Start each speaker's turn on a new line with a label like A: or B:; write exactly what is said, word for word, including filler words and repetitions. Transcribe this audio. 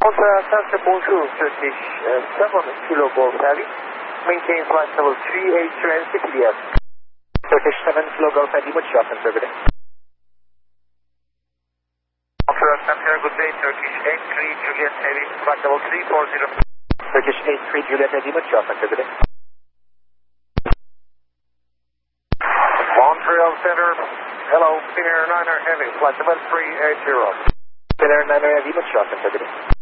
A: Bonsoir, Santa Bonjour, Turkish uh, seven Kilo Golf Heavy. Maintain flight level three eight two and C P S. Turkish seven Kilo Golf Heavy, much shot and service. Bonsoir, Santa, good day, Turkish eight three Juliet Heavy, flight level three four zero. Turkish eight three Juliet Heavy, much shot and service. Montreal Center, hello, Finnair niner Heavy, flight level three eight zero. Finnair niner Heavy, much shot and service.